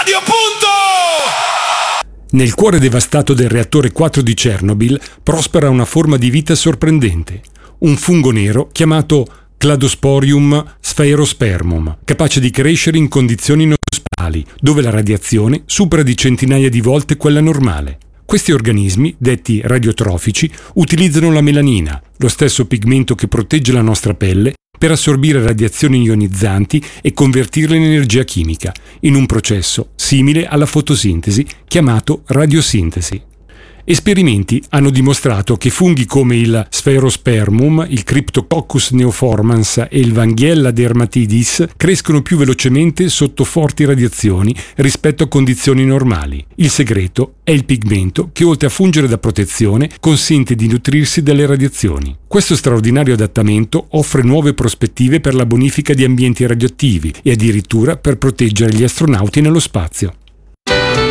Radio Punto! Nel cuore devastato del reattore 4 di Chernobyl prospera una forma di vita sorprendente, un fungo nero chiamato Cladosporium sphaerospermum, capace di crescere in condizioni inospitali, dove la radiazione supera di centinaia di volte quella normale. Questi organismi, detti radiotrofici, utilizzano la melanina, lo stesso pigmento che protegge la nostra pelle, per assorbire radiazioni ionizzanti e convertirle in energia chimica, in un processo simile alla fotosintesi chiamato radiosintesi. Esperimenti hanno dimostrato che funghi come il Sphaerospermum, il Cryptococcus neoformans e il Vanghiella dermatidis crescono più velocemente sotto forti radiazioni rispetto a condizioni normali. Il segreto è il pigmento che, oltre a fungere da protezione, consente di nutrirsi dalle radiazioni. Questo straordinario adattamento offre nuove prospettive per la bonifica di ambienti radioattivi e addirittura per proteggere gli astronauti nello spazio.